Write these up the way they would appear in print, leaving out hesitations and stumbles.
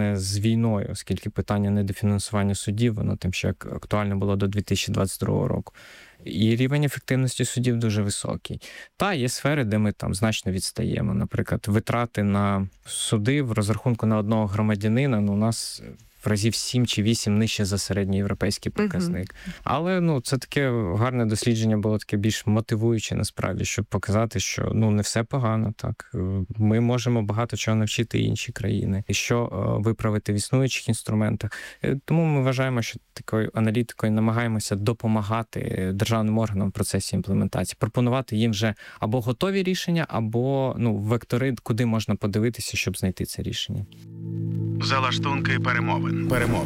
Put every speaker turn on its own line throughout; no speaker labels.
пов'язане з війною, оскільки питання недофінансування судів, воно тим ще актуально було до 2022 року. І рівень ефективності судів дуже високий. Та є сфери, де ми там значно відстаємо. Наприклад, витрати на суди в розрахунку на одного громадянина, у нас в разів 7 чи 8 нижче за середньоєвропейський показник. Але це таке гарне дослідження було таке більш мотивуюче насправді, щоб показати, що не все погано. Так ми можемо багато чого навчити інші країни, і що виправити в існуючих інструментах. Тому ми вважаємо, що такою аналітикою намагаємося допомагати державним органам в процесі імплементації, пропонувати їм вже або готові рішення, або вектори, куди можна подивитися, щоб знайти це рішення.
Залаштунки перемовин.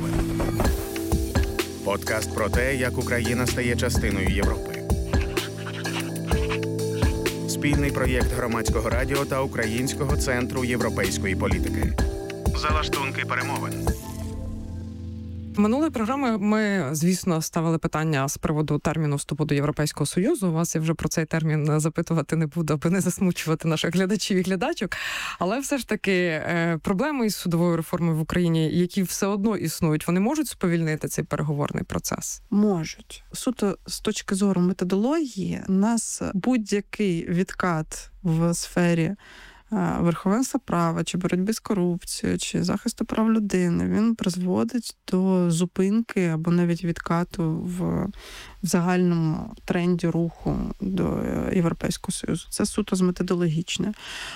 Подкаст про те, як Україна стає частиною Європи. Спільний проєкт Громадського радіо та Українського центру європейської політики. Залаштунки перемовин.
Минулої програми ми, звісно, ставили питання з приводу терміну вступу до Європейського Союзу. Вас я вже про цей термін запитувати не буду, аби не засмучувати наших глядачів і глядачок. Але все ж таки проблеми із судовою реформою в Україні, які все одно існують, вони можуть сповільнити цей переговорний процес?
Можуть. Суто з точки зору методології, у нас будь-який відкат в сфері верховенства права, чи боротьби з корупцією, чи захисту прав людини, він призводить до зупинки або навіть відкату в загальному тренді руху до Європейського Союзу. Це суто з методологічної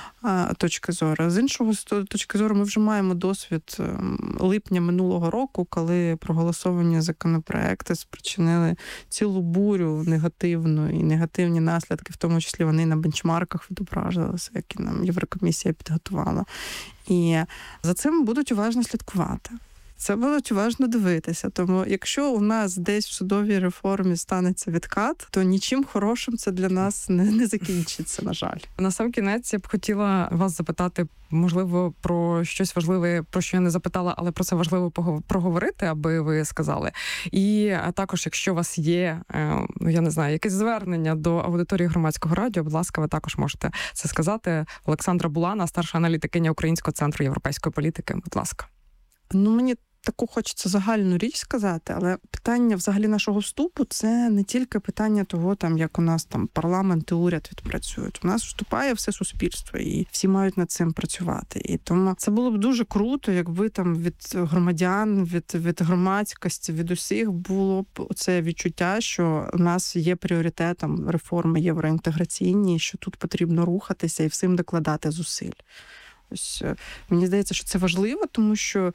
точки зору. З іншого точки зору, ми вже маємо досвід липня минулого року, коли проголосовані законопроекти спричинили цілу бурю негативну і негативні наслідки, в тому числі вони на бенчмарках відображувалися, які нам Єврокомісія підготувала. І за цим будуть уважно слідкувати. Це будуть уважно дивитися. Тому якщо у нас десь в судовій реформі станеться відкат, то нічим хорошим це для нас не закінчиться, на жаль.
На сам кінець я б хотіла вас запитати, можливо, про щось важливе, про що я не запитала, але про це важливо проговорити, аби ви сказали. І також, якщо у вас є, я не знаю, якесь звернення до аудиторії Громадського радіо, будь ласка, ви також можете це сказати. Олександра Булана, старша аналітикиня Українського центру європейської політики. Будь ласка.
Мені таку хочеться загальну річ сказати, але питання взагалі нашого вступу – це не тільки питання того, як у нас парламент і уряд відпрацюють. У нас вступає все суспільство, і всі мають над цим працювати. І тому це було б дуже круто, якби від громадян, від громадськості, від усіх було б це відчуття, що у нас є пріоритетом реформи євроінтеграційні, що тут потрібно рухатися і всім докладати зусиль. Ось, мені здається, що це важливо, тому що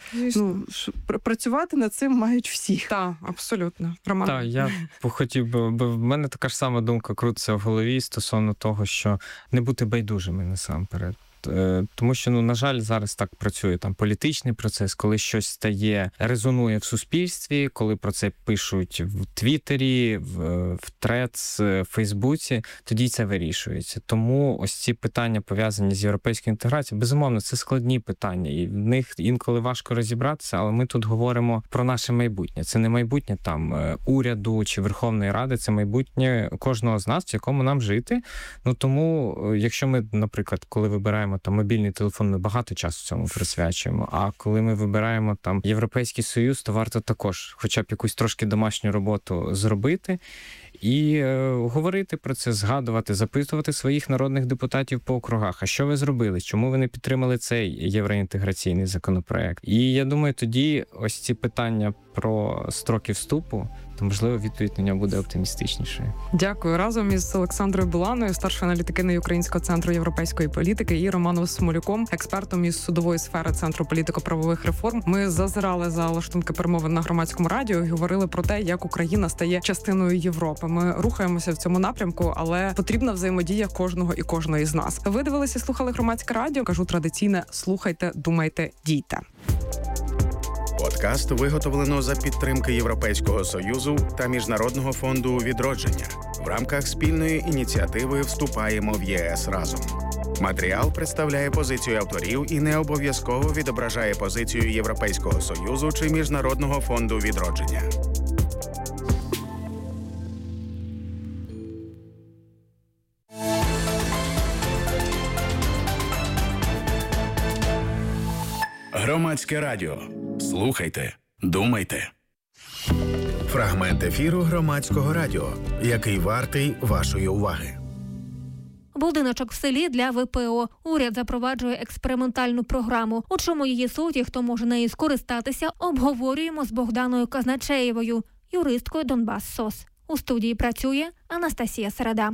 працювати над цим мають всі.
Так, абсолютно. Роман.
Так, я хотів би, в мене така ж сама думка крутиться в голові стосовно того, що не бути байдужими насамперед. Тому що, на жаль, зараз так працює політичний процес, коли щось резонує в суспільстві, коли про це пишуть в Твіттері, в Threads, в Фейсбуці, тоді це вирішується. Тому ось ці питання, пов'язані з європейською інтеграцією, безумовно, це складні питання, і в них інколи важко розібратися, але ми тут говоримо про наше майбутнє. Це не майбутнє уряду чи Верховної Ради, це майбутнє кожного з нас, в якому нам жити. Тому, якщо ми, наприклад, коли вибираємо мобільний телефон, ми багато часу цьому присвячуємо. А коли ми вибираємо Європейський Союз, то варто також хоча б якусь трошки домашню роботу зробити і говорити про це, згадувати, запитувати своїх народних депутатів по округах. А що ви зробили? Чому ви не підтримали цей євроінтеграційний законопроект? І я думаю, тоді ось ці питання про строки вступу, то, можливо, відповідь на нього буде оптимістичнішою.
Дякую. Разом із Олександрою Буланою, старшою аналітикиною Українського центру європейської політики, і Романом Смолюком, експертом із судової сфери Центру політико-правових реформ. Ми зазирали за лаштунки перемовин на Громадському радіо і говорили про те, як Україна стає частиною Європи. Ми рухаємося в цьому напрямку, але потрібна взаємодія кожного і кожної з нас. Ви дивилися, слухали Громадське радіо. Кажу традиційне: слухайте, думайте, дійте.
Подкаст виготовлено за підтримки Європейського Союзу та Міжнародного фонду відродження в рамках спільної ініціативи «Вступаємо в ЄС разом». Матеріал представляє позицію авторів і не обов'язково відображає позицію Європейського Союзу чи Міжнародного фонду відродження. Громадське радіо. Слухайте, думайте. Фрагмент ефіру Громадського радіо, який вартий вашої уваги.
Будиночок в селі для ВПО. Уряд запроваджує експериментальну програму. У чому її суть і хто може нею скористатися, обговорюємо з Богданою Казначеєвою, юристкою Донбас СОС. У студії працює Анастасія Середа.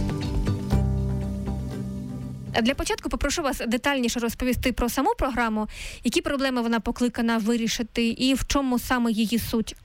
Для початку попрошу вас детальніше розповісти про саму програму, які проблеми вона покликана вирішити і в чому саме її суть.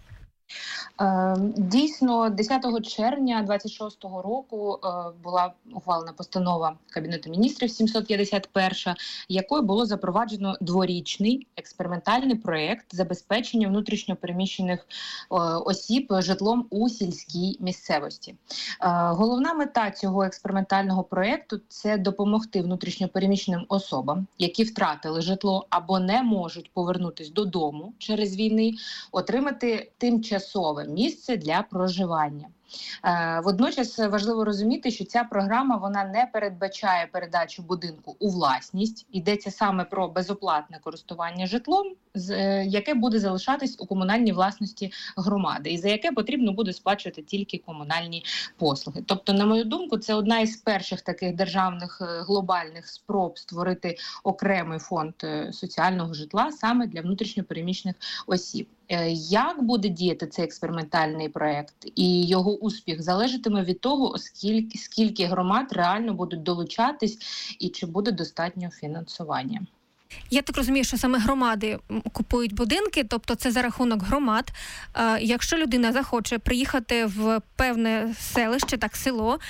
Дійсно, 10 червня 2026 року була ухвалена постанова Кабінету міністрів 751, якою було запроваджено дворічний експериментальний проєкт забезпечення внутрішньопереміщених осіб житлом у сільській місцевості. Головна мета цього експериментального проєкту – це допомогти внутрішньопереміщеним особам, які втратили житло або не можуть повернутися додому через війни, отримати тимчасове місце для проживання. Водночас важливо розуміти, що ця програма вона не передбачає передачу будинку у власність. Йдеться саме про безоплатне користування житлом, яке буде залишатись у комунальній власності громади і за яке потрібно буде сплачувати тільки комунальні послуги. Тобто, на мою думку, це одна із перших таких державних глобальних спроб створити окремий фонд соціального житла саме для внутрішньопереміщених осіб. Як буде діяти цей експериментальний проєкт і його успіх залежатиме від того, скільки громад реально будуть долучатись і чи буде достатньо фінансування.
Я так розумію, що саме громади купують будинки, тобто це за рахунок громад. Якщо людина захоче приїхати в певне селище, так село,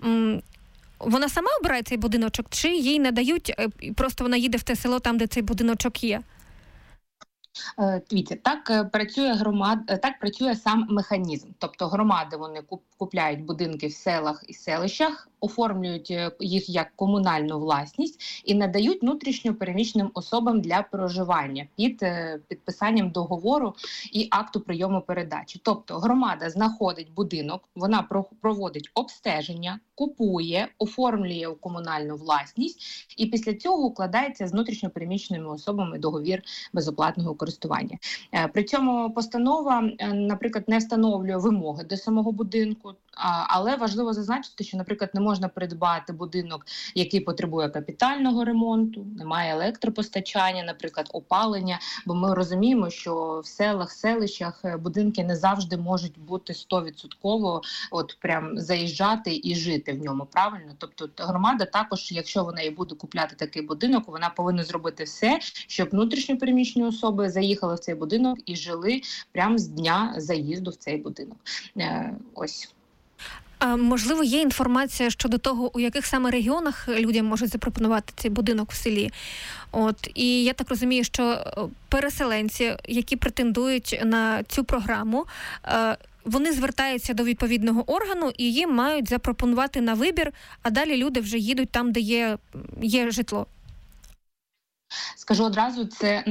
вона сама обирає цей будиночок, чи їй надають, просто вона їде в те село, там, де цей будиночок є?
Дивіться, так працює сам механізм. Тобто громади вони купляють будинки в селах і селищах, оформлюють їх як комунальну власність і надають внутрішньопереміщеним особам для проживання під підписанням договору і акту прийому передачі. Тобто громада знаходить будинок, вона проводить обстеження, купує, оформлює у комунальну власність і після цього укладається з внутрішньопереміщеними особами договір безоплатного користування. При цьому постанова, наприклад, не встановлює вимоги до самого будинку, але важливо зазначити, що, наприклад, не можна придбати будинок, який потребує капітального ремонту, немає електропостачання, наприклад, опалення, бо ми розуміємо, що в селах, селищах будинки не завжди можуть бути 100% от прям заїжджати і жити в ньому, правильно? Тобто громада також, якщо вона і буде купляти такий будинок, вона повинна зробити все, щоб внутрішньопереміщені особи заїхали в цей будинок і жили прямо з дня заїзду в цей будинок. Ось.
Можливо, є інформація щодо того, у яких саме регіонах людям можуть запропонувати цей будинок в селі. І я так розумію, що переселенці, які претендують на цю програму, вони звертаються до відповідного органу і їм мають запропонувати на вибір, а далі люди вже їдуть там, де є житло.
Скажу одразу,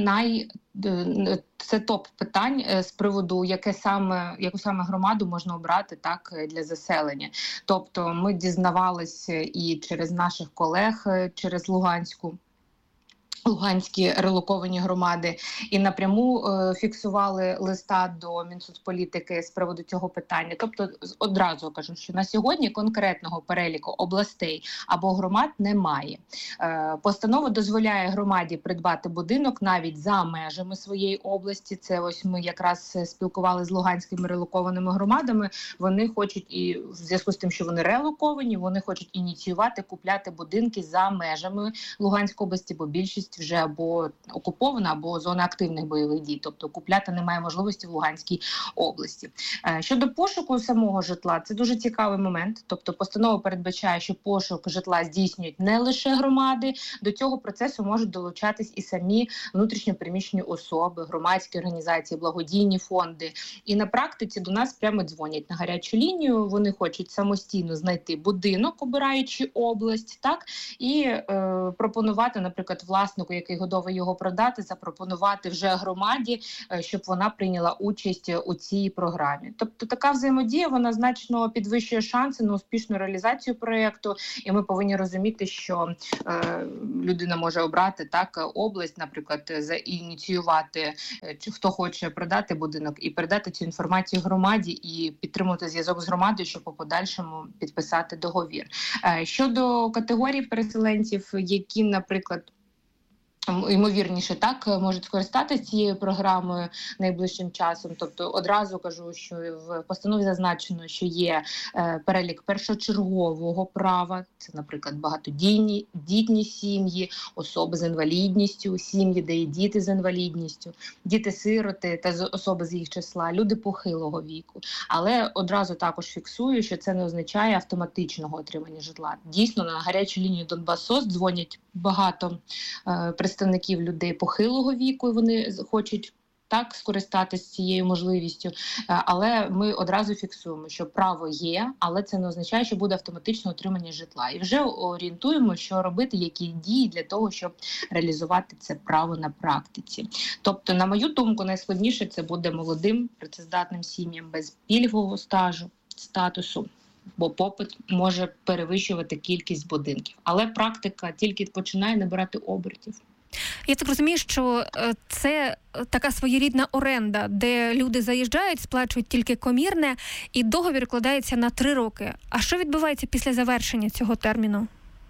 це топ питань з приводу, яку саме громаду можна обрати так для заселення. Тобто ми дізнавалися і через наших колег, через Луганські релоковані громади і напряму фіксували листа до Мінсоцполітики з приводу цього питання. Тобто одразу кажу, що на сьогодні конкретного переліку областей або громад немає. Постанова дозволяє громаді придбати будинок навіть за межами своєї області. Це ось ми якраз спілкувалися з луганськими релокованими громадами. Вони хочуть, і в зв'язку з тим, що вони релоковані, вони хочуть ініціювати, купляти будинки за межами Луганської області, бо більшість вже або окупована, або зона активних бойових дій. Тобто купляти немає можливості в Луганській області. Щодо пошуку самого житла, це дуже цікавий момент. Тобто постанова передбачає, що пошук житла здійснюють не лише громади, до цього процесу можуть долучатись і самі внутрішньопереміщені особи, громадські організації, благодійні фонди. І на практиці до нас прямо дзвонять на гарячу лінію, вони хочуть самостійно знайти будинок, обираючи область, так, і пропонувати, наприклад, власну власнику, який готовий його продати, запропонувати вже громаді, щоб вона прийняла участь у цій програмі. Тобто така взаємодія, вона значно підвищує шанси на успішну реалізацію проєкту, і ми повинні розуміти, що людина може обрати так область, наприклад, ініціювати, хто хоче продати будинок, і передати цю інформацію громаді і підтримувати зв'язок з громадою, щоб у подальшому підписати договір. Щодо категорій переселенців, які, наприклад, ймовірніше так можуть скористатися цією програмою найближчим часом. Тобто одразу кажу, що в постанові зазначено, що є перелік першочергового права. Це, наприклад, багатодітні сім'ї, особи з інвалідністю, сім'ї, де є діти з інвалідністю, діти-сироти та особи з їх числа, люди похилого віку. Але одразу також фіксую, що це не означає автоматичного отримання житла. Дійсно, на гарячу лінію Донбас-СОС дзвонять багато представників людей похилого віку, і вони хочуть так скористатися цією можливістю, але ми одразу фіксуємо, що право є, але це не означає, що буде автоматично отримання житла. І вже орієнтуємо, що робити, які дії для того, щоб реалізувати це право на практиці. Тобто, на мою думку, найскладніше це буде молодим, працездатним сім'ям без пільгового статусу, бо попит може перевищувати кількість будинків. Але практика тільки починає набирати обертів.
Я так розумію, що це така своєрідна оренда, де люди заїжджають, сплачують тільки комірне, і договір укладається на 3 роки. А що відбувається після завершення цього терміну?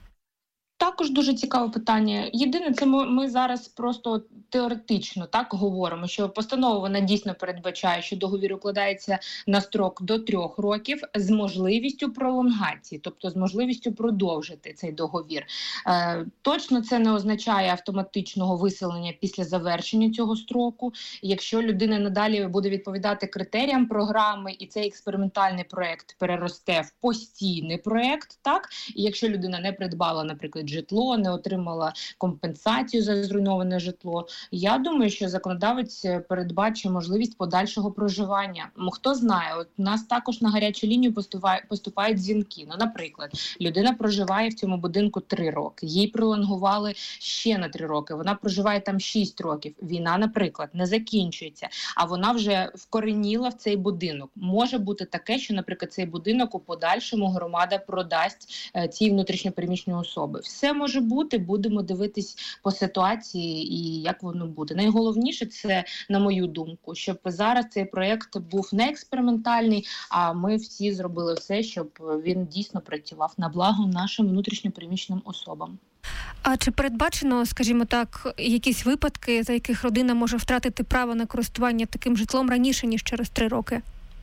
Також дуже цікаве питання. Єдине, це ми зараз просто теоретично так говоримо, що постанова вона дійсно передбачає, що договір укладається на строк до 3 років з можливістю пролонгації, тобто з можливістю продовжити цей договір. Точно це не означає автоматичного виселення після завершення цього строку. Якщо людина надалі буде відповідати критеріям програми, і цей експериментальний проєкт переросте в постійний проєкт, так, і якщо людина не придбала, наприклад, житло, не отримала компенсацію за зруйноване житло. Я думаю, що законодавець передбачить можливість подальшого проживання. Хто знає, от у нас також на гарячу лінію поступають дзвінки. Ну, наприклад, людина проживає в цьому будинку 3 роки, їй пролонгували ще на 3 роки, вона проживає там 6 років. Війна, наприклад, не закінчується, а вона вже вкореніла в цей будинок. Може бути таке, що, наприклад, цей будинок у подальшому громада продасть цій внутрішньопереміщеній особи. Все може бути, будемо дивитись по ситуації і як воно буде. Найголовніше це, на мою думку, щоб зараз цей проєкт був не експериментальний, а ми всі зробили все, щоб він дійсно працював на благо нашим внутрішньопереміщеним особам.
А чи передбачено, скажімо так, якісь випадки, за яких родина може втратити право на користування таким житлом раніше, ніж через 3 роки?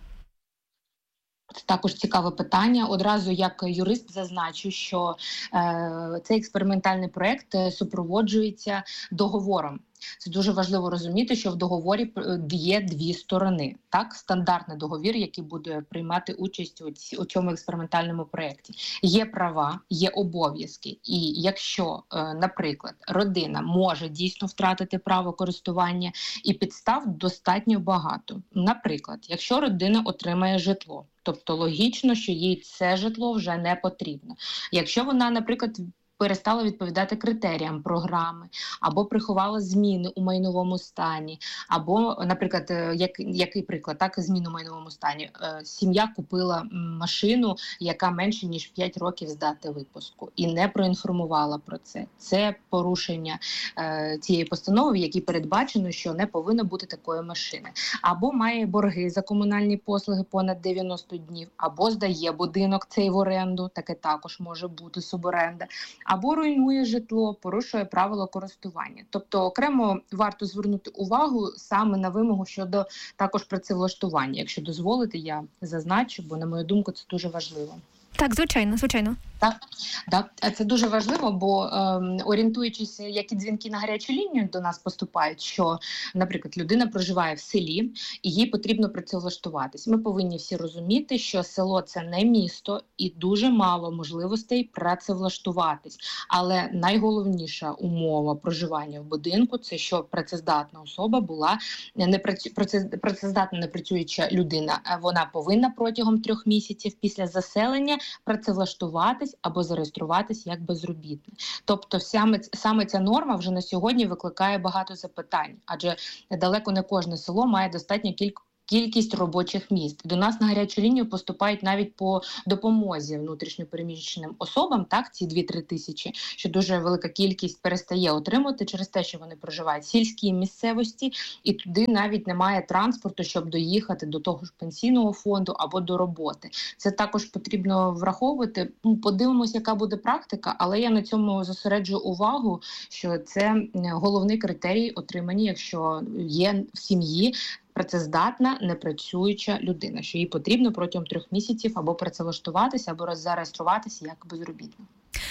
Це також цікаве питання. Одразу як юрист зазначу, що цей експериментальний проєкт супроводжується договором. Це дуже важливо розуміти, що в договорі є 2 сторони. Так, стандартний договір, який буде приймати участь у цьому експериментальному проєкті. Є права, є обов'язки. І якщо, наприклад, родина може дійсно втратити право користування, і підстав достатньо багато. Наприклад, якщо родина отримає житло, тобто логічно, що їй це житло вже не потрібно. Якщо вона, наприклад, перестала відповідати критеріям програми, або приховала зміни у майновому стані, або, наприклад, який приклад, так, зміни у майновому стані. Сім'я купила машину, яка менше, ніж 5 років з дати випуску, і не проінформувала про це. Це порушення цієї постанови, в якій передбачено, що не повинно бути такої машини. Або має борги за комунальні послуги понад 90 днів, або здає будинок цей в оренду, таке також може бути суборенда, або руйнує житло, порушує правила користування. Тобто окремо варто звернути увагу саме на вимогу щодо також працевлаштування. Якщо дозволите, я зазначу, бо, на мою думку, це дуже важливо.
Так, звичайно.
Так, це дуже важливо, бо орієнтуючись, які дзвінки на гарячу лінію до нас поступають, що, наприклад, людина проживає в селі і їй потрібно працевлаштуватись. Ми повинні всі розуміти, що село – це не місто і дуже мало можливостей працевлаштуватись. Але найголовніша умова проживання в будинку – це що працездатна особа була, працездатна непрацююча людина. Вона повинна протягом 3 місяців після заселення працевлаштуватись або зареєструватись як безробітний. Тобто саме ця норма вже на сьогодні викликає багато запитань, адже далеко не кожне село має достатню кількість робочих місць. До нас на гарячу лінію поступають навіть по допомозі внутрішньопереміщеним особам, так, ці 2-3 тисячі, що дуже велика кількість перестає отримувати через те, що вони проживають в сільській місцевості, і туди навіть немає транспорту, щоб доїхати до того ж пенсійного фонду або до роботи. Це також потрібно враховувати. Подивимось, яка буде практика, але я на цьому зосереджую увагу, що це головний критерій отримання, якщо є в сім'ї працездатна, непрацююча людина, що їй потрібно протягом 3 місяців або працевлаштуватися, або зареєструватися як безробітна.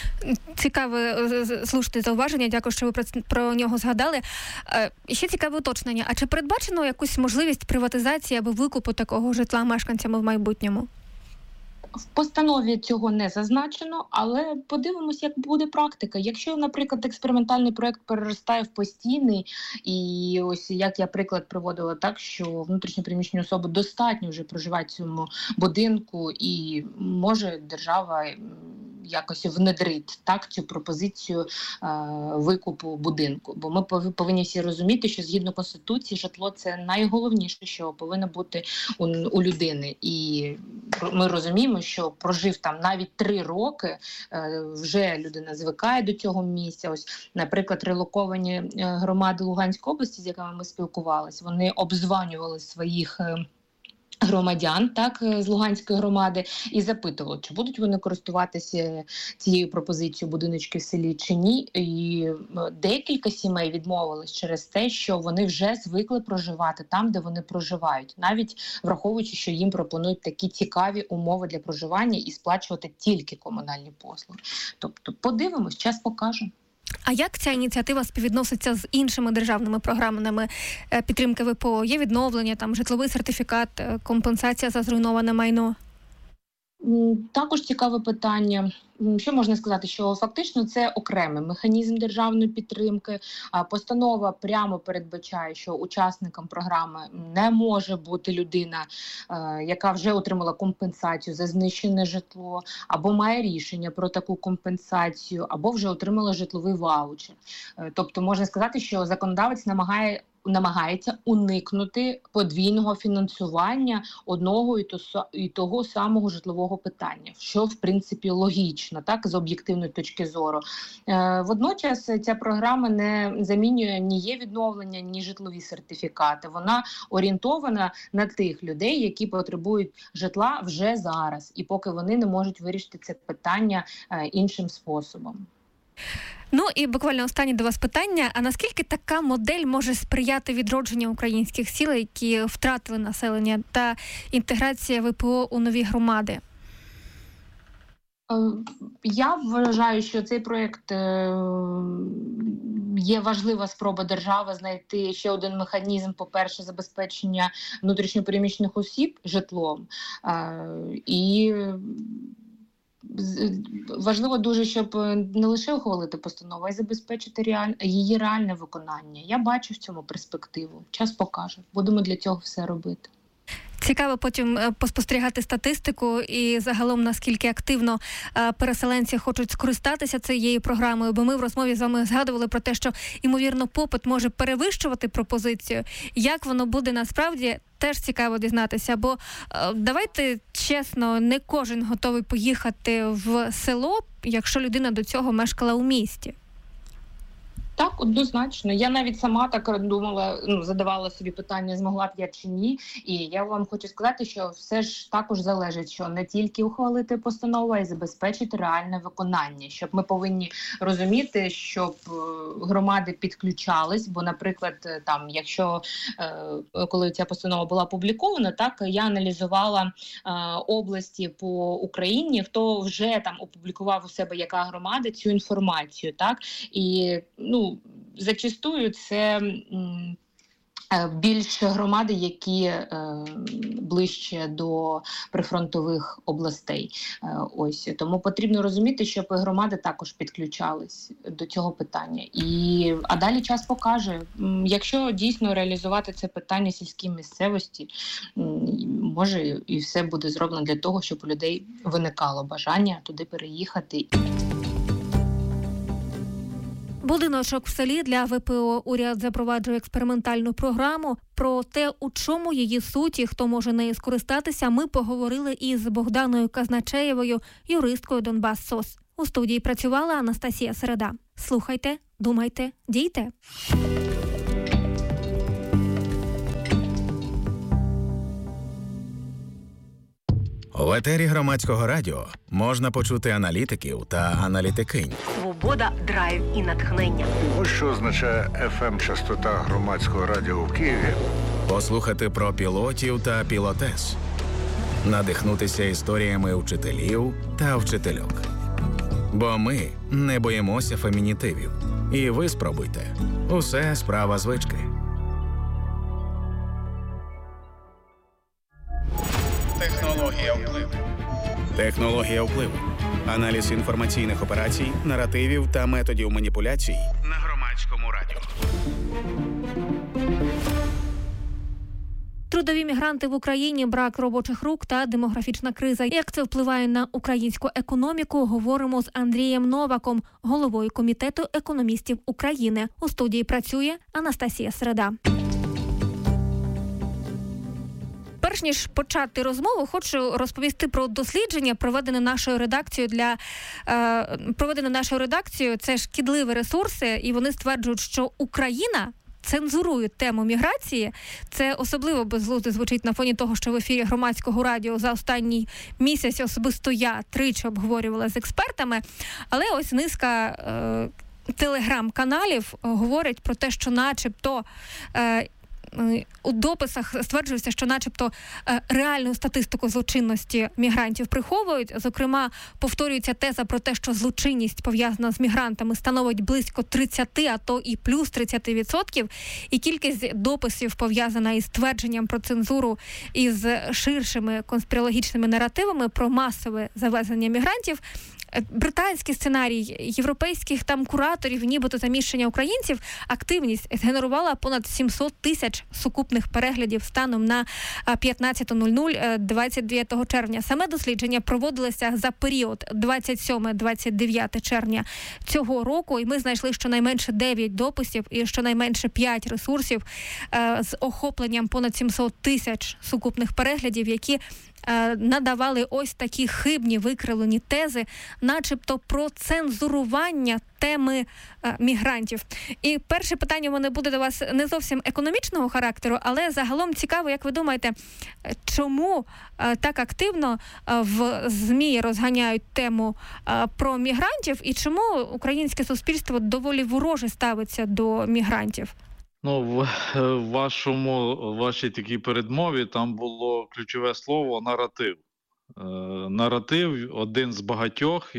Цікаве слушне зауваження, дякую, що ви про нього згадали. І ще цікаве уточнення. А чи передбачено якусь можливість приватизації або викупу такого житла мешканцями в майбутньому?
В постанові цього не зазначено, але подивимось, як буде практика. Якщо, наприклад, експериментальний проект переростає в постійний, і ось як я приклад приводила, так, що внутрішньопереміщені особи достатньо вже проживають в цьому будинку, і може держава якось внедрить так цю пропозицію викупу будинку. Бо ми повинні всі розуміти, що згідно Конституції житло – це найголовніше, що повинно бути у людини. І ми розуміємо, що прожив там навіть 3 роки, вже людина звикає до цього місця. Ось, наприклад, релоковані громади Луганської області, з якими ми спілкувалися, вони обзванювали своїх громадян, так, з Луганської громади, і запитували, чи будуть вони користуватися цією пропозицією будиночки в селі чи ні. І декілька сімей відмовились через те, що вони вже звикли проживати там, де вони проживають, навіть враховуючи, що їм пропонують такі цікаві умови для проживання і сплачувати тільки комунальні послуги. Тобто подивимось, час покаже.
А як ця ініціатива співвідноситься з іншими державними програмами підтримки ВПО? Є відновлення, там житловий сертифікат, компенсація за зруйноване майно?
Також цікаве питання. Що можна сказати, що фактично це окремий механізм державної підтримки. Постанова прямо передбачає, що учасником програми не може бути людина, яка вже отримала компенсацію за знищене житло, або має рішення про таку компенсацію, або вже отримала житловий ваучер. Тобто можна сказати, що законодавець намагається уникнути подвійного фінансування одного і того самого житлового питання, що в принципі логічно, так, з об'єктивної точки зору. Водночас ця програма не замінює ні є відновлення, ні житлові сертифікати. Вона орієнтована на тих людей, які потребують житла вже зараз, і поки вони не можуть вирішити це питання іншим способом.
Ну і буквально останнє до вас питання. А наскільки така модель може сприяти відродженню українських сіл, які втратили населення, та інтеграція ВПО у нові громади?
Я вважаю, що цей проєкт є важлива спроба держави знайти ще один механізм, по-перше, забезпечення внутрішньопереміщених осіб житлом, і важливо дуже, щоб не лише ухвалити постанову, а й забезпечити її реальне виконання. Я бачу в цьому перспективу. Час покаже. Будемо для цього все робити.
Цікаво потім поспостерігати статистику і загалом, наскільки активно переселенці хочуть скористатися цією програмою, бо ми в розмові з вами згадували про те, що, ймовірно, попит може перевищувати пропозицію. Як воно буде насправді, теж цікаво дізнатися, бо давайте чесно, не кожен готовий поїхати в село, якщо людина до цього мешкала у місті.
Так, однозначно. Я навіть сама так думала, задавала собі питання, змогла б я чи ні. І я вам хочу сказати, що все ж також залежить, що не тільки ухвалити постанову, а й забезпечити реальне виконання. Щоб ми повинні розуміти, щоб громади підключались, бо, наприклад, там, якщо коли ця постанова була опублікована, так, я аналізувала області по Україні, хто вже там опублікував у себе, яка громада, цю інформацію, так, і, зачастую це більш громади, які ближче до прифронтових областей. Ось тому потрібно розуміти, щоб громади також підключались до цього питання. А далі час покаже, якщо дійсно реалізувати це питання сільській місцевості, може і все буде зроблено для того, щоб у людей виникало бажання туди переїхати.
Будиночок в селі для ВПО. Уряд запроваджує експериментальну програму. Про те, у чому її суть і хто може нею скористатися, ми поговорили із Богданою Казначеєвою, юристкою Донбас-СОС. У студії працювала Анастасія Середа. Слухайте, думайте, дійте.
В етері Громадського радіо можна почути аналітиків та аналітикинь.
Свобода, драйв і натхнення.
Ось що означає FM-частота Громадського радіо в Києві.
Послухати про пілотів та пілотес. Надихнутися історіями вчителів та вчительок. Бо ми не боїмося фемінітивів. І ви спробуйте. Усе справа звички. Технологія впливу. Технологія впливу. Аналіз інформаційних операцій, наративів та методів маніпуляцій на Громадському радіо.
Трудові мігранти в Україні, брак робочих рук та демографічна криза. Як це впливає на українську економіку, говоримо з Андрієм Новаком, головою Комітету економістів України. У студії працює Анастасія Середа. Перш ніж почати розмову, хочу розповісти про дослідження, проведене нашою редакцією. Це шкідливі ресурси, і вони стверджують, що Україна цензурує тему міграції. Це особливо безглуздо звучить на фоні того, що в ефірі Громадського радіо за останній місяць особисто я тричі обговорювала з експертами. Але ось низка телеграм-каналів говорять про те, що начебто у дописах стверджується, що начебто реальну статистику злочинності мігрантів приховують. Зокрема, повторюється теза про те, що злочинність, пов'язана з мігрантами, становить близько 30, а то і плюс 30%. І кількість дописів, пов'язана із твердженням про цензуру із ширшими конспірологічними наративами про масове завезення мігрантів. Британський сценарій європейських там кураторів, нібито заміщення українців, активність згенерувала понад 700 тисяч сукупних переглядів станом на 15.00 29 червня. Саме дослідження проводилося за період 27-29 червня цього року, і ми знайшли щонайменше 9 дописів і щонайменше 5 ресурсів з охопленням понад 700 тисяч сукупних переглядів, які надавали ось такі хибні викривлені тези, начебто про цензурування теми мігрантів. І перше питання в мене буде до вас не зовсім економічного характеру, але загалом цікаво, як ви думаєте, чому так активно в ЗМІ розганяють тему про мігрантів і чому українське суспільство доволі вороже ставиться до мігрантів?
Ну, в вашій такій передмові там було ключове слово «наратив». Наратив – один з багатьох,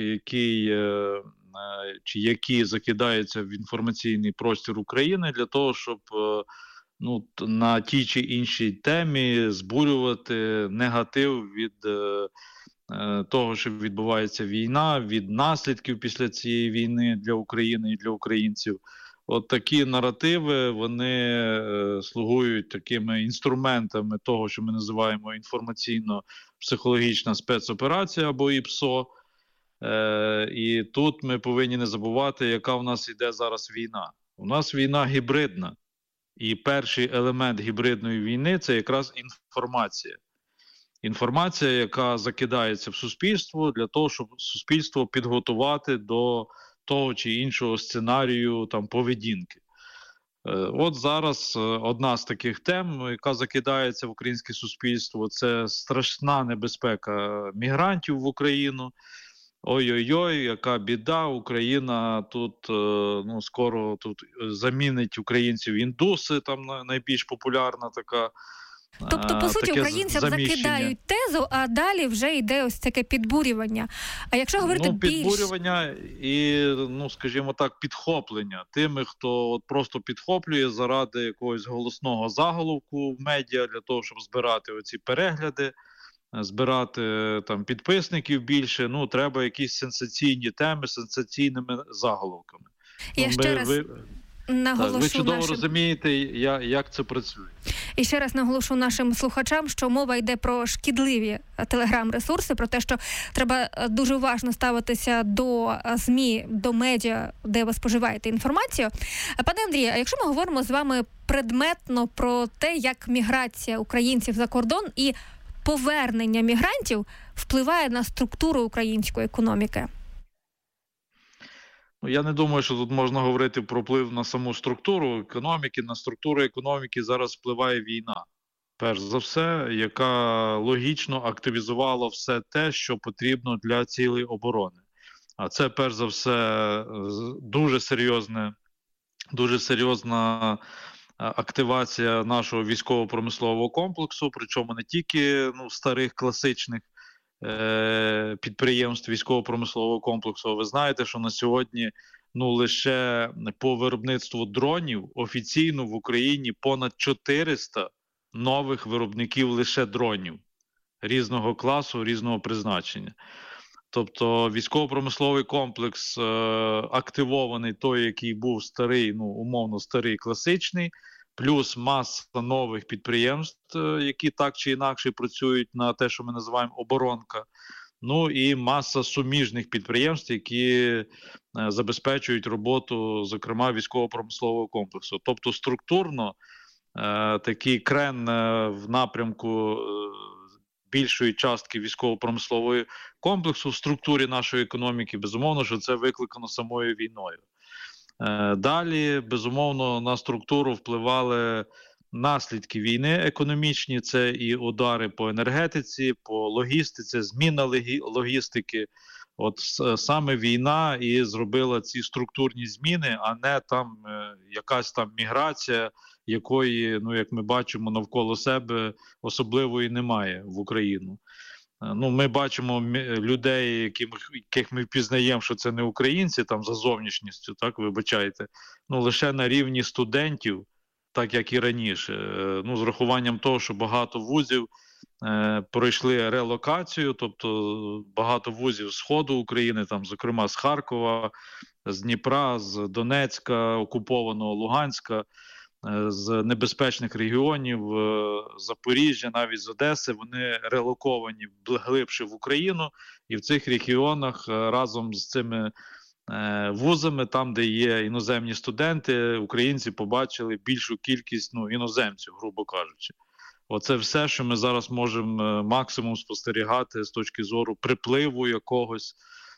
які закидаються в інформаційний простір України для того, щоб на тій чи іншій темі збурювати негатив від того, що відбувається війна, від наслідків після цієї війни для України і для українців. От такі наративи, вони слугують такими інструментами того, що ми називаємо інформаційно-психологічна спецоперація або ІПСО. І тут ми повинні не забувати, яка в нас йде зараз війна. У нас війна гібридна. І перший елемент гібридної війни – це якраз інформація. Інформація, яка закидається в суспільство для того, щоб суспільство підготувати до того чи іншого сценарію поведінки. От зараз одна з таких тем, яка закидається в українське суспільство, це страшна небезпека мігрантів в Україну. Ой-ой-ой, яка біда, Україна тут скоро замінить українців індуси, там найбільш популярна така
Тобто, по суті,
таке
українцям
заміщення.
закидають тезу, а далі вже йде ось таке підбурювання. А якщо говорити
підбурювання і, скажімо так, підхоплення тими, хто от просто підхоплює заради якогось голосного заголовку в медіа для того, щоб збирати оці перегляди, збирати там підписників більше, треба якісь сенсаційні теми з сенсаційними заголовками.
Я ще раз наголошу
ви чудово розумієте, як це працює.
І ще раз наголошу нашим слухачам, що мова йде про шкідливі телеграм-ресурси, про те, що треба дуже уважно ставитися до ЗМІ, до медіа, де ви споживаєте інформацію. Пане Андрію, а якщо ми говоримо з вами предметно про те, як міграція українців за кордон і повернення мігрантів впливає на структуру української економіки?
Я не думаю, що тут можна говорити про вплив на саму структуру економіки. На структуру економіки зараз впливає війна. Перш за все, яка логічно активізувала все те, що потрібно для цілей оборони. А це, перш за все, дуже серйозна активація нашого військово-промислового комплексу, причому не тільки старих класичних підприємств військово-промислового комплексу. Ви знаєте, що на сьогодні лише по виробництву дронів офіційно в Україні понад 400 нових виробників лише дронів різного класу, різного призначення. Тобто військово-промисловий комплекс активований той, який був старий, умовно старий, класичний, плюс маса нових підприємств, які так чи інакше працюють на те, що ми називаємо оборонка. І маса суміжних підприємств, які забезпечують роботу, зокрема, військово-промислового комплексу. Тобто структурно такий крен в напрямку більшої частки військово-промислового комплексу в структурі нашої економіки, безумовно, що це викликано самою війною. Далі, безумовно, на структуру впливали наслідки війни економічні, це і удари по енергетиці, по логістиці, зміна логістики. От саме війна і зробила ці структурні зміни, а не там якась там міграція, якої, як ми бачимо, навколо себе особливої немає в Україну. Ми бачимо людей, яких ми впізнаємо, що це не українці, там за зовнішністю, так, вибачайте, лише на рівні студентів, так як і раніше. З рахуванням того, що багато вузів пройшли релокацію, тобто багато вузів Сходу України, там, зокрема з Харкова, з Дніпра, з Донецька, окупованого Луганська, з небезпечних регіонів, Запоріжжя, навіть з Одеси, вони релоковані глибше в Україну, і в цих регіонах разом з цими вузами, там, де є іноземні студенти, українці побачили більшу кількість іноземців, грубо кажучи. Оце все, що ми зараз можемо максимум спостерігати з точки зору припливу якогось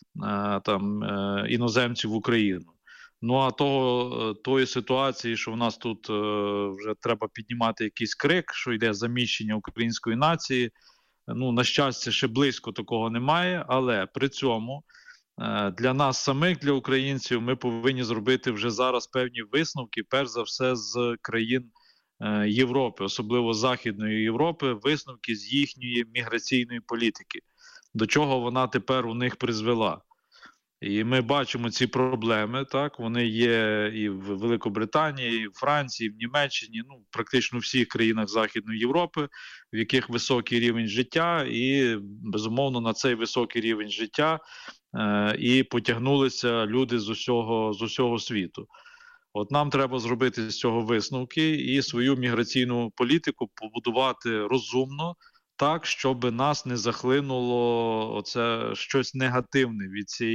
іноземців в Україну. А тої ситуації, що в нас тут вже треба піднімати якийсь крик, що йде заміщення української нації, на щастя, ще близько такого немає, але при цьому для нас самих, для українців, ми повинні зробити вже зараз певні висновки, перш за все, з країн Європи, особливо Західної Європи, висновки з їхньої міграційної політики, до чого вона тепер у них призвела. І ми бачимо ці проблеми, так, вони є і в Великобританії, і в Франції, і в Німеччині, практично в всіх країнах Західної Європи, в яких високий рівень життя, і, безумовно, на цей високий рівень життя і потягнулися люди з усього світу. От нам треба зробити з цього висновки і свою міграційну політику побудувати розумно, так, щоб нас не захлинуло оце щось негативне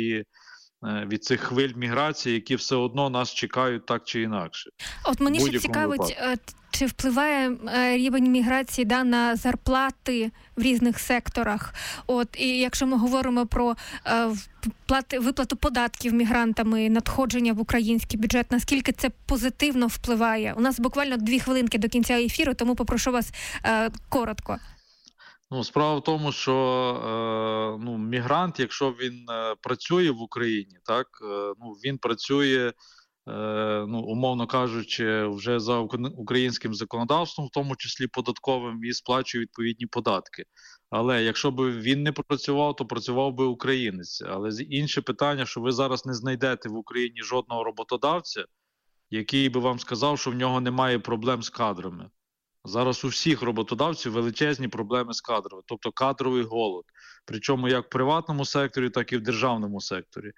від цих хвиль міграції, які все одно нас чекають так чи інакше.
От мені ще цікавить, чи впливає рівень міграції на зарплати в різних секторах? От, і якщо ми говоримо про виплату податків мігрантами, надходження в український бюджет, наскільки це позитивно впливає? У нас буквально 2 хвилинки до кінця ефіру, тому попрошу вас коротко.
Справа в тому, що мігрант, якщо він працює в Україні, так, він працює умовно кажучи, вже за українським законодавством, в тому числі податковим, і сплачує відповідні податки. Але якщо б він не працював, то працював би українець. Але інше питання, що ви зараз не знайдете в Україні жодного роботодавця, який би вам сказав, що в нього немає проблем з кадрами. Зараз у всіх роботодавців величезні проблеми з кадрами, тобто кадровий голод. Причому як в приватному секторі, так і в державному секторі.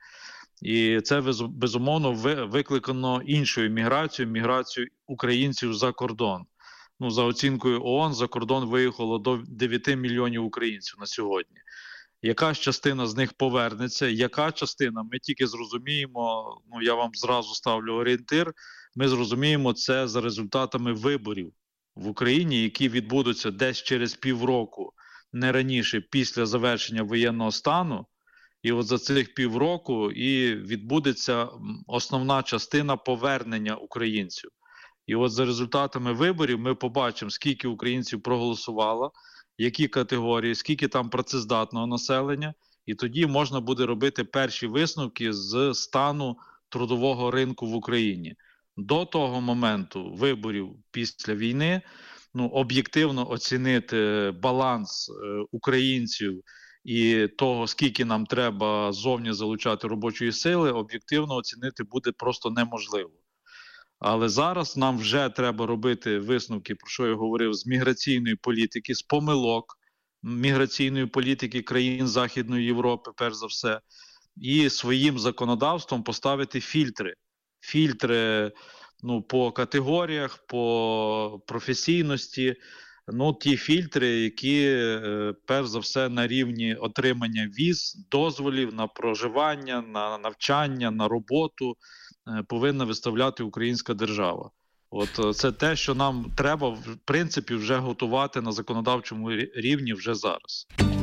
І це, безумовно, викликано іншою міграцією українців за кордон. За оцінкою ООН, за кордон виїхало до 9 мільйонів українців на сьогодні. Яка ж частина з них повернеться, яка частина, ми тільки зрозуміємо, я вам зразу ставлю орієнтир, ми зрозуміємо це за результатами виборів в Україні, які відбудуться десь через півроку, не раніше, після завершення воєнного стану. І от за цих півроку і відбудеться основна частина повернення українців. І от за результатами виборів ми побачимо, скільки українців проголосувало, які категорії, скільки там працездатного населення, і тоді можна буде робити перші висновки з стану трудового ринку в Україні. До того моменту виборів після війни, об'єктивно оцінити баланс українців і того, скільки нам треба зовні залучати робочої сили, об'єктивно оцінити буде просто неможливо. Але зараз нам вже треба робити висновки, про що я говорив, з міграційної політики, з помилок міграційної політики країн Західної Європи, перш за все, і своїм законодавством поставити фільтри. Фільтри по категоріях, по професійності, ті фільтри, які, перш за все, на рівні отримання віз, дозволів на проживання, на навчання, на роботу повинна виставляти українська держава. От це те, що нам треба, в принципі, вже готувати на законодавчому рівні вже зараз.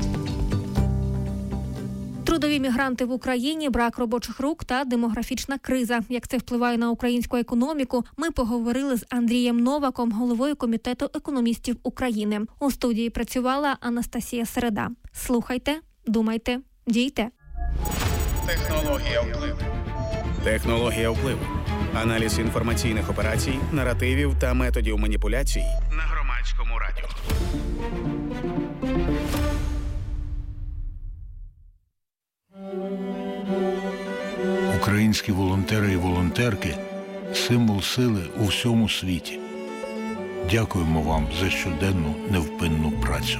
Трудові мігранти в Україні, брак робочих рук та демографічна криза. Як це впливає на українську економіку, ми поговорили з Андрієм Новаком, головою Комітету економістів України. У студії працювала Анастасія Середа. Слухайте, думайте, дійте.
Технологія впливу. Технологія впливу. Аналіз інформаційних операцій, наративів та методів маніпуляцій на Громадському радіо.
Українські волонтери і волонтерки – символ сили у всьому світі. Дякуємо вам за щоденну невпинну працю.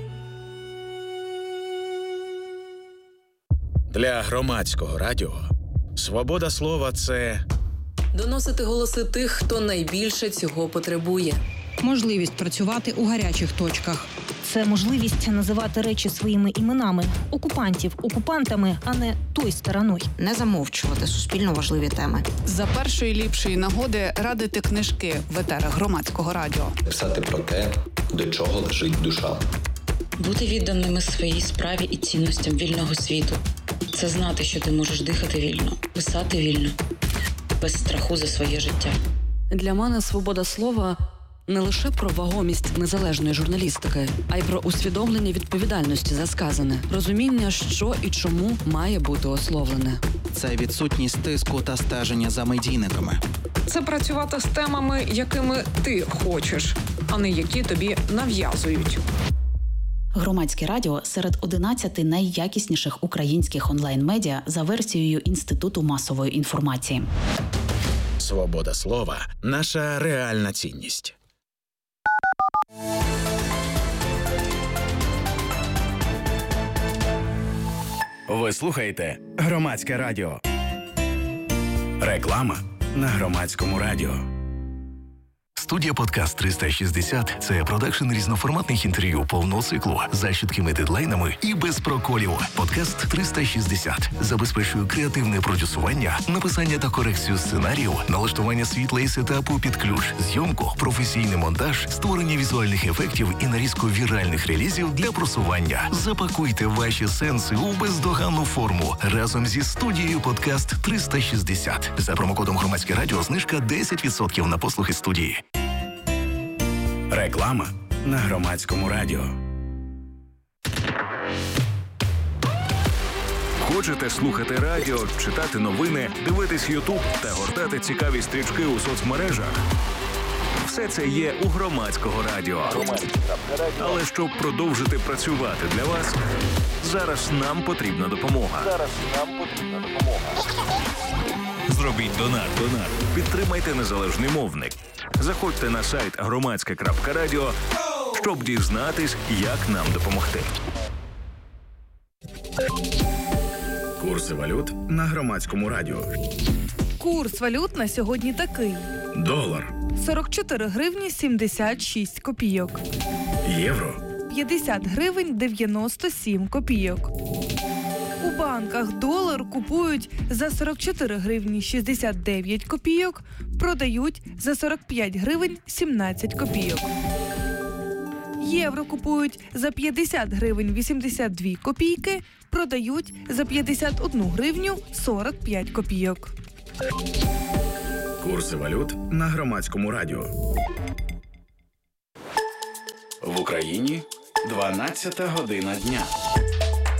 Для Громадського радіо свобода слова – це
доносити голоси тих, хто найбільше цього потребує.
Можливість працювати у гарячих точках.
Це можливість називати речі своїми іменами. Окупантів окупантами, а не той стороною.
Не замовчувати суспільно важливі теми.
За першої ліпшої нагоди радити книжки в етерах Громадського радіо.
Писати про те, до чого лежить душа.
Бути відданими своїй справі і цінностям вільного світу. Це знати, що ти можеш дихати вільно, писати вільно, без страху за своє життя.
Для мене свобода слова – не лише про вагомість незалежної журналістики, а й про усвідомлення відповідальності за сказане, розуміння, що і чому має бути ословлене.
Це відсутність тиску та стеження за медійниками.
Це працювати з темами, якими ти хочеш, а не які тобі нав'язують.
Громадське радіо серед 11 найякісніших українських онлайн-медіа за версією Інституту масової інформації.
Свобода слова – наша реальна цінність. Ви слухаєте Громадське радіо. Реклама на Громадському радіо.
Студія «Подкаст 360» – це продакшн різноформатних інтерв'ю повного циклу за чіткими дедлайнами і без проколів. «Подкаст 360» забезпечує креативне продюсування, написання та корекцію сценаріїв, налаштування світла і сетапу під ключ, зйомку, професійний монтаж, створення візуальних ефектів і нарізку віральних релізів для просування. Запакуйте ваші сенси у бездоганну форму разом зі студією «Подкаст 360». За промокодом «Громадське радіо» знижка 10% на послуги студії.
Реклама на Громадському радіо.
Хочете слухати радіо, читати новини, дивитись Ютуб та гортати цікаві стрічки у соцмережах? Все це є у Громадського радіо. Але щоб продовжити працювати для вас, зараз нам потрібна допомога. Зробіть донат. Підтримайте незалежний мовник. Заходьте на сайт громадське.радіо, щоб дізнатись, як нам допомогти.
Курси валют на Громадському радіо.
Курс валют на сьогодні такий.
Долар.
44 гривні 76 копійок.
Євро.
50 гривень 97 копійок. У банках долар купують за 44 гривні 69 копійок, продають за 45 гривень 17 копійок. Євро купують за 50 гривень 82 копійки, продають за 51 гривню 45 копійок.
Курси валют на Громадському радіо. В Україні 12 година дня.